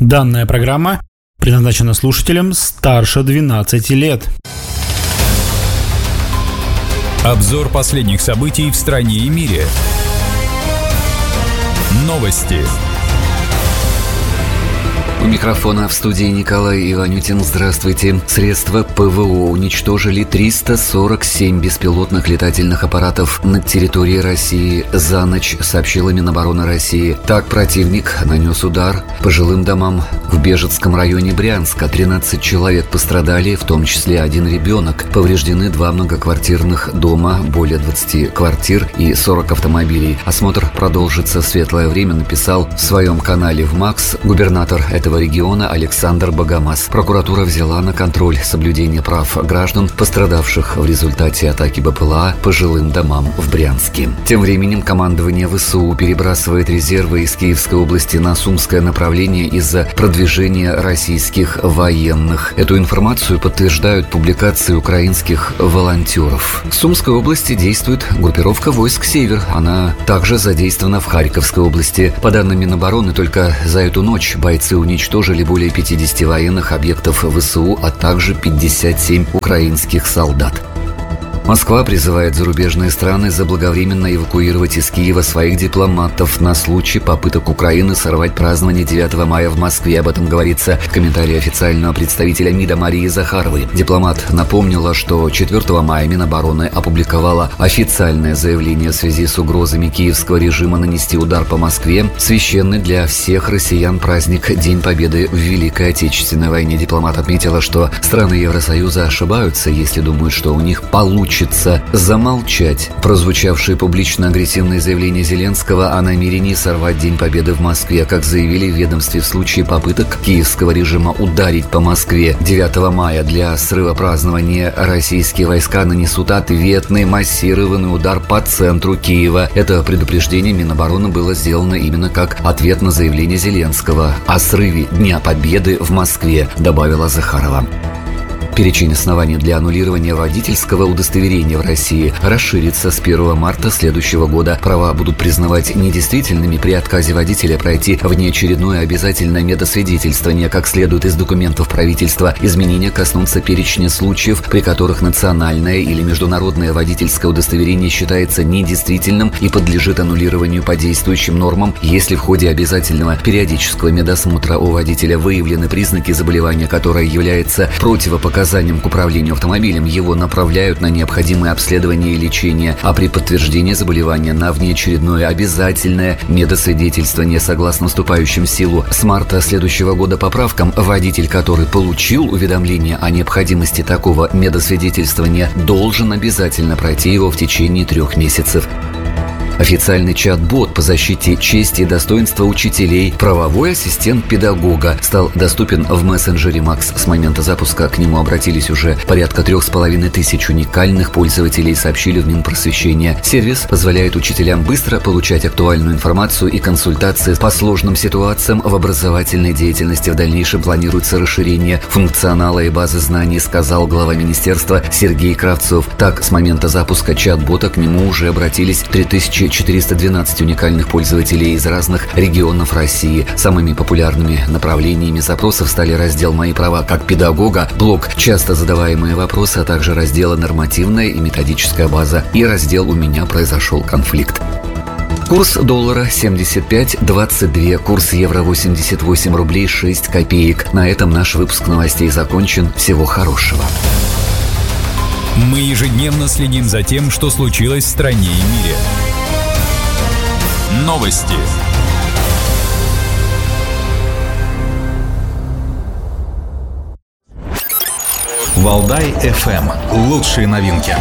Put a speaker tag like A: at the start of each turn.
A: Данная программа предназначена слушателям старше 12 лет.
B: Обзор последних событий в стране и мире. Новости.
C: У микрофона в студии Николай Иванютин. Здравствуйте. Средства ПВО уничтожили 347 беспилотных летательных аппаратов над территорией России за ночь, сообщила Минобороны России. Так, противник нанес удар по жилым домам в Бежецком районе Брянска. 13 человек пострадали, в том числе один ребенок. Повреждены 2 многоквартирных дома, более 20 квартир и 40 автомобилей. Осмотр продолжится в светлое время, написал в своем канале в МАКС губернатор этого региона Александр Богомаз. Прокуратура взяла на контроль соблюдение прав граждан, пострадавших в результате атаки БПЛА по жилым домам в Брянске. Тем временем командование ВСУ перебрасывает резервы из Киевской области на Сумское направление из-за продвижения российских военных. Эту информацию подтверждают публикации украинских волонтеров. В Сумской области действует группировка войск «Север». Она также задействована в Харьковской области. По данным Минобороны, только за эту ночь бойцы уничтожили более 50 военных объектов ВСУ, а также 57 украинских солдат. Москва призывает зарубежные страны заблаговременно эвакуировать из Киева своих дипломатов на случай попыток Украины сорвать празднование 9 мая в Москве. Об этом говорится в комментарии официального представителя МИДа Марии Захаровой. Дипломат напомнила, что 4 мая Минобороны опубликовала официальное заявление в связи с угрозами киевского режима нанести удар по Москве. Священный для всех россиян праздник День Победы в Великой Отечественной войне. Дипломат отметила, что страны Евросоюза ошибаются, если думают, что у них получится замолчать прозвучавшие публично агрессивные заявления Зеленского о намерении сорвать День Победы в Москве. Как заявили в ведомстве, в случае попыток киевского режима ударить по Москве 9 мая для срыва празднования российские войска нанесут ответный массированный удар по центру Киева. Это предупреждение Минобороны было сделано именно как ответ на заявление Зеленского о срыве Дня Победы в Москве, добавила Захарова. Перечень оснований для аннулирования водительского удостоверения в России расширится с 1 марта следующего года. Права будут признавать недействительными при отказе водителя пройти внеочередное обязательное медосвидетельствование. Как следует из документов правительства, изменения коснутся перечня случаев, при которых национальное или международное водительское удостоверение считается недействительным и подлежит аннулированию по действующим нормам, если в ходе обязательного периодического медосмотра у водителя выявлены признаки заболевания, которое является противопоказанием к управлению автомобилем, его направляют на необходимое обследование и лечение, а при подтверждении заболевания на внеочередное обязательное медосвидетельствование. Согласно вступающим в силу с марта следующего года поправкам, водитель, который получил уведомление о необходимости такого медосвидетельствования, должен обязательно пройти его в течение 3 месяцев. Официальный чат-бот по защите чести и достоинства учителей «Правовой ассистент педагога» стал доступен в мессенджере МАКС. С момента запуска к нему обратились уже порядка 3500 уникальных пользователей, сообщили в Минпросвещения. Сервис позволяет учителям быстро получать актуальную информацию и консультации по сложным ситуациям в образовательной деятельности. В дальнейшем планируется расширение функционала и базы знаний, сказал глава министерства Сергей Кравцов. Так, с момента запуска чат-бота к нему уже обратились 3412 уникальных пользователей из разных регионов России. Самыми популярными направлениями запросов стали раздел «Мои права как педагога», блок «Часто задаваемые вопросы», а также разделы «Нормативная и методическая база» и раздел «У меня произошел конфликт». Курс доллара 75.22, курс евро 88 рублей 6 копеек. На этом наш выпуск новостей закончен. Всего хорошего.
B: Мы ежедневно следим за тем, что случилось в стране и мире. Новости.
D: Валдай FM. Лучшие новинки.